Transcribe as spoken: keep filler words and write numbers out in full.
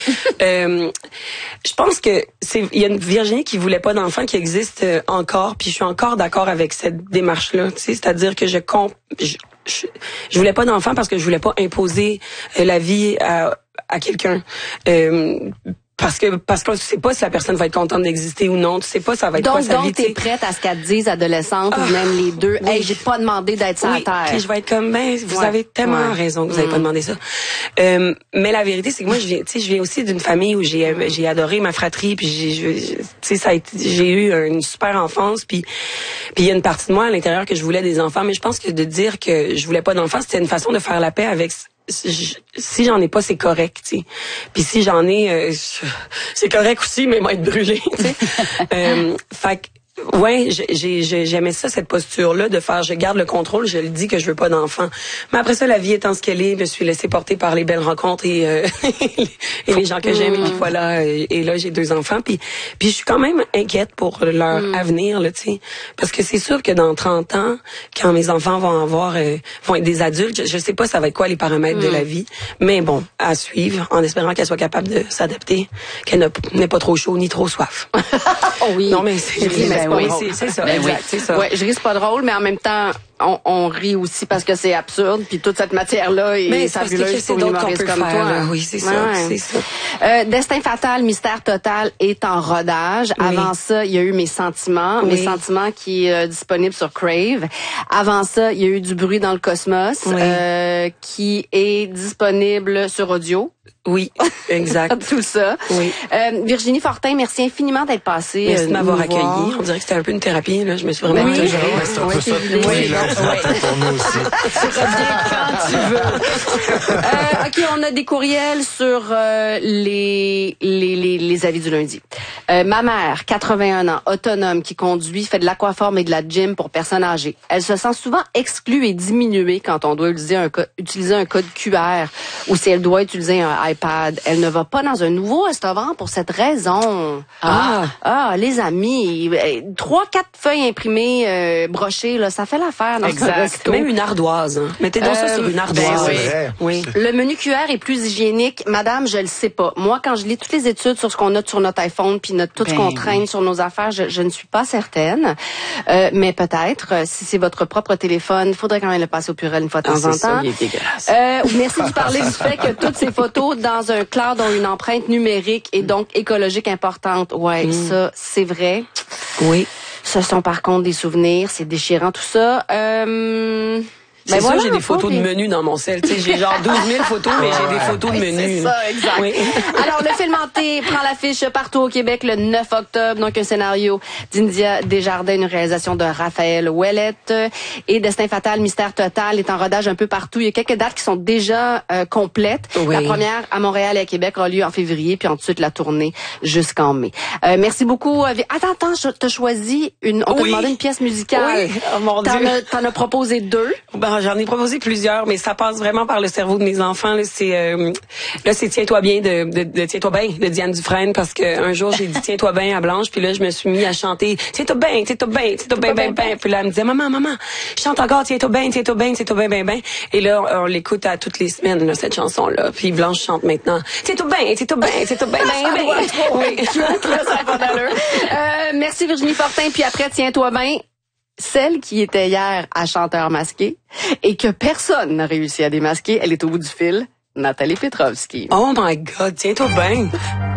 euh, je pense que c'est, il y a une Virginie qui voulait pas d'enfant qui existe euh, encore, puis je suis encore d'accord avec cette démarche-là. Tu sais, c'est-à-dire que je comp, je, je, je voulais pas d'enfant parce que je voulais pas imposer euh, la vie à, à quelqu'un. Euh, Parce que parce que tu sais pas si la personne va être contente d'exister ou non, tu sais pas ça va être donc, quoi sa donc, vie. Donc t'es prête à ce qu'elle te dise adolescente oh, ou même les deux. Oui. Hey, j'ai pas demandé d'être sur oui. la terre. Puis je vais être comme ben vous ouais. avez tellement ouais. raison que vous mm. avez pas demandé ça. Euh, mais la vérité c'est que moi je viens tu sais je viens aussi d'une famille où j'ai j'ai adoré ma fratrie puis j'ai tu sais ça a été, j'ai eu une super enfance puis puis il y a une partie de moi à l'intérieur que je voulais des enfants mais je pense que de dire que je voulais pas d'enfants c'était une façon de faire la paix avec si, si j'en ai pas, c'est correct, tu sais. Puis si j'en ai, euh, c'est correct aussi, mais moi être brûlé, tu sais. euh, fait que ouais, j'ai, j'ai, j'aimais ça, cette posture-là, de faire, je garde le contrôle, je le dis que je veux pas d'enfant. Mais après ça, la vie étant ce qu'elle est, je me suis laissée porter par les belles rencontres et, euh, et les gens que j'aime. Et puis voilà, et, et là, j'ai deux enfants. Puis, puis je suis quand même inquiète pour leur mm. avenir, là, tu sais. Parce que c'est sûr que dans trente ans, quand mes enfants vont avoir, euh, vont être des adultes, je, je sais pas ça va être quoi les paramètres mm. de la vie. Mais bon, à suivre, en espérant qu'elle soit capable de s'adapter, qu'elle n'ait pas trop chaud ni trop soif. Oh oui. Non, mais c'est, ben oui, c'est, c'est ça. Ben exact, oui. c'est ça. Ouais, je ris, c'est pas drôle, mais en même temps, on, on rit aussi parce que c'est absurde, puis toute cette matière-là est mais fabuleuse pour une humoriste comme faire, toi. Là. Oui, c'est ça, ouais. c'est ça. Euh, Destin fatal, mystère total est en rodage. Oui. Avant ça, il y a eu Mes sentiments, oui. Mes sentiments qui est euh, disponible sur Crave. Avant ça, il y a eu Du bruit dans le cosmos, oui. euh, qui est disponible sur audio. Oui, exact. Tout ça. Oui. Euh, Virginie Fortin, merci infiniment d'être passée. Merci euh, de m'avoir accueillie. On dirait que c'était un peu une thérapie, là. Je me suis vraiment oui. toujours. Oui, c'est un peu ça depuis oui, là, oui. pour nous aussi. Tu reviens quand tu veux. euh, OK, on a des courriels sur euh, les, les, les, les avis du lundi. Euh, ma mère, quatre-vingt-un ans, autonome, qui conduit, fait de l'aquaforme et de la gym pour personnes âgées. Elle se sent souvent exclue et diminuée quand on doit utiliser un, co- utiliser un code Q R ou si elle doit utiliser un iPad. Elle ne va pas dans un nouveau restaurant pour cette raison. Ah, ah, les amis, trois, quatre feuilles imprimées, euh, brochées, là, ça fait l'affaire dans ce resto. Même une ardoise. Hein. Mettez donc euh, ça sur une ardoise. Ben oui. oui. Le menu Q R est plus hygiénique. Madame, je le sais pas. Moi, quand je lis toutes les études sur ce qu'on a sur notre iPhone puis notre, tout ben ce qu'on traîne oui. sur nos affaires, je, je ne suis pas certaine. Euh, mais peut-être, si c'est votre propre téléphone, il faudrait quand même le passer au Purel une fois de temps ah, en c'est temps. Ça, il est dégueulasse. Euh, merci de parler du fait que toutes ces photos dans un cloud ont une empreinte numérique et donc écologique importante. Ouais, mm. ça, c'est vrai. Oui. Ce sont par contre des souvenirs, c'est déchirant tout ça. Euh... C'est ben sûr, voilà, j'ai des photos de menu dans mon sel. Tu sais, j'ai genre douze mille photos, mais j'ai des photos de menu. C'est ça, exact. Oui. Alors, le film hanté prend l'affiche partout au Québec le neuf octobre. Donc, un scénario d'India Desjardins, une réalisation de Raphaël Ouellette. Et Destin fatal, mystère total est en rodage un peu partout. Il y a quelques dates qui sont déjà euh, complètes. Oui. La première, à Montréal et à Québec, aura lieu en février, puis ensuite la tournée jusqu'en mai. Euh, merci beaucoup. Attends, attends, je t'ai choisi une... On t'a oui. demandé une pièce musicale. Oui. Oh, mon Dieu. T'en as, t'en as proposé deux. Ben, j'en ai proposé plusieurs, mais ça passe vraiment par le cerveau de mes enfants. Là, c'est euh, là, c'est Tiens-toi bien de, de, de Tiens-toi bien de Diane Dufresne, parce que un jour j'ai dit Tiens-toi bien à Blanche, puis là je me suis mis à chanter Tiens-toi bien, Tiens-toi bien, Tiens-toi bien, bien, bien. Puis là elle me disait maman, maman, chante encore Tiens-toi bien, Tiens-toi bien, Tiens-toi bien, bien, bien. Et là on l'écoute à toutes les semaines là, cette chanson-là. Puis Blanche chante maintenant Tiens-toi bien, Tiens-toi bien, Tiens-toi bien, bien, bien. Oui, ça a pas d'allure. Euh, merci Virginie Fortin. Puis après Tiens-toi bien. Celle qui était hier à Chanteur masqué et que personne n'a réussi à démasquer, elle est au bout du fil, Nathalie Petrovski. Oh my God, tiens-toi bien.